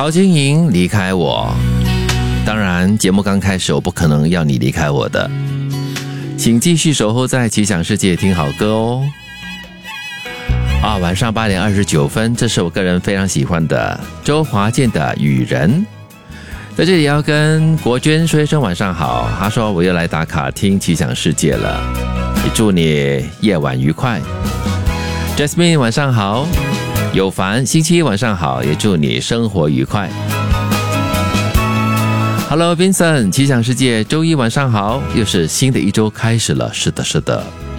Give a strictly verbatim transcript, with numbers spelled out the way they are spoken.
陶晶莹离开我，当然节目刚开始我不可能要你离开我的，请继续守候在奇想世界听好歌哦。啊，晚上八点二十九分，这是我个人非常喜欢的周华健的《雨人》。在这里要跟国娟说一声晚上好，她说我又来打卡听奇想世界了，也祝你夜晚愉快。 Jasmine 晚上好，有凡星期一晚上好，也祝你生活愉快。 Hello Vincent， 奇想世界周一晚上好，又是新的一周开始了，是的是的。